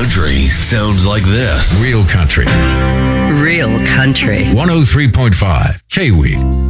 country sounds like this. Real country. Real country. 103.5 K-Week.